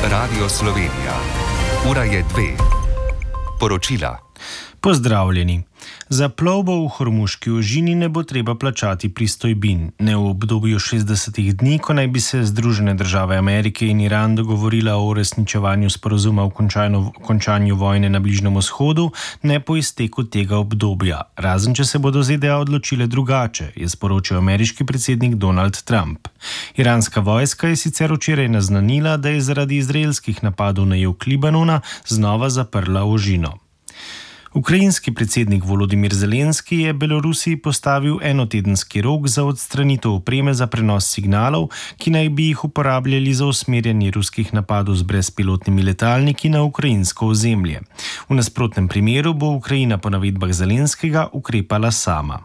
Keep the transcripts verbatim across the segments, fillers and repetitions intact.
Radio Slovenija. Ura je dve. Poročila. Pozdravljeni. Za plovbo v Hormuški ožini ne bo treba plačati pristojbin. Ne v obdobju šestdesetih dni, ko naj bi se Združene države Amerike in Iran dogovorila o uresničevanju sporazuma o končanju, končanju vojne na Bližnjem vzhodu, ne po izteku tega obdobja. Razen če se bodo Z D A odločile drugače, je sporočil ameriški predsednik Donald Trump. Iranska vojska je sicer včeraj naznanila, da je zaradi izraelskih napadov na jug Libanona znova zaprla ožino. Ukrajinski predsednik Volodimir Zelenski je Belorusiji postavil enotedenski rok za odstranitev opreme za prenos signalov, ki naj bi jih uporabljali za usmerjanje ruskih napadov z brezpilotnimi letalniki na ukrajinsko ozemlje. V nasprotnem primeru bo Ukrajina po navedbah Zelenskega ukrepala sama.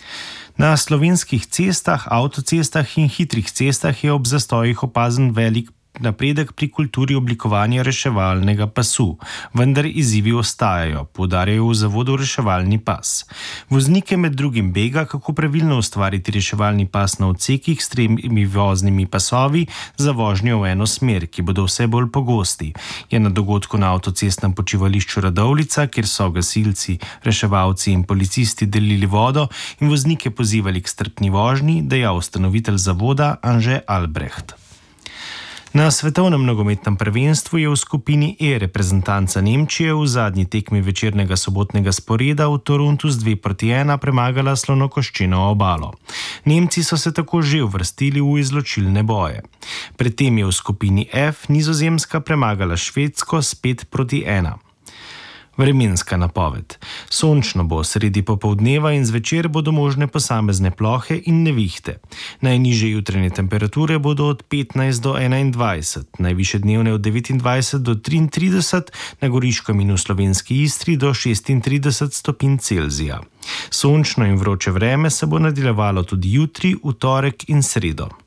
Na slovenskih cestah, avtocestah in hitrih cestah je ob zastojih opazen velik napredek pri kulturi oblikovanja reševalnega pasu, vendar izzivi ostajajo, poudarjajo v zavodu Reševalni pas. Voznike med drugim bega, kako pravilno ustvariti reševalni pas na odsekih s tremi voznimi pasovi za vožnjo v eno smer, ki bodo vse bolj pogosti. Je na dogodku na avtocestnem počivališču Radovljica, kjer so gasilci, reševalci in policisti delili vodo in voznike pozivali k strpni vožnji, dejal ustanovitelj zavoda Anže Albrecht. Na svetovnem nogometnem prvenstvu je v skupini E reprezentanca Nemčije v zadnji tekmi večernega sobotnega sporeda v Torontu z dve proti ena premagala Slonokoščeno obalo. Nemci so se tako že uvrstili v izločilne boje. Predtem je v skupini F Nizozemska premagala Švedsko s pet proti ena. Vremenska napoved. Sončno bo, sredi popoldneva in zvečer bodo možne posamezne plohe in nevihte. Najnižje jutranje temperature bodo od petnajst do enaindvajset, najvišje dnevne od devetindvajset do triintrideset, na Goriškem in v slovenski Istri do šestintrideset stopinj Celzija. Sončno in vroče vreme se bo nadaljevalo tudi jutri, v torek in sredo.